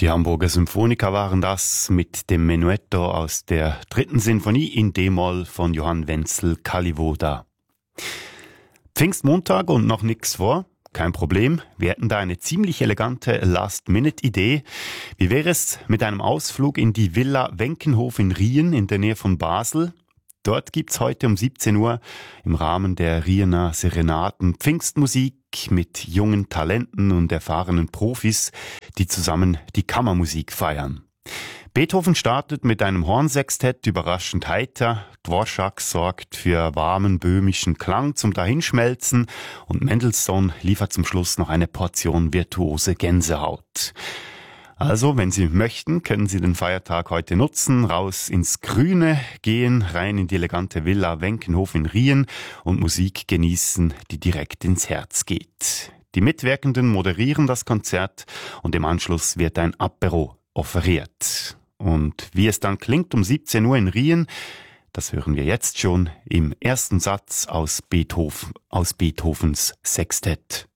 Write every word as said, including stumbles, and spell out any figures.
Die Hamburger Symphoniker waren das mit dem Menuetto aus der dritten Sinfonie in D-Moll von Johann Wenzel Kallivoda. Pfingstmontag und noch nix vor? Kein Problem, wir hätten da eine ziemlich elegante Last-Minute-Idee. Wie wäre es mit einem Ausflug in die Villa Wenkenhof in Rien in der Nähe von Basel? Dort gibt's heute um siebzehn Uhr im Rahmen der Riener Serenaden Pfingstmusik mit jungen Talenten und erfahrenen Profis, die zusammen die Kammermusik feiern. Beethoven startet mit einem Hornsextett überraschend heiter, Dvorak sorgt für warmen böhmischen Klang zum Dahinschmelzen und Mendelssohn liefert zum Schluss noch eine Portion virtuose Gänsehaut. Also, wenn Sie möchten, können Sie den Feiertag heute nutzen, raus ins Grüne gehen, rein in die elegante Villa Wenkenhof in Rien und Musik genießen, die direkt ins Herz geht. Die Mitwirkenden moderieren das Konzert und im Anschluss wird ein Apero offeriert. Und wie es dann klingt um siebzehn Uhr in Rien, das hören wir jetzt schon im ersten Satz aus Beethoven, aus Beethovens Sextett.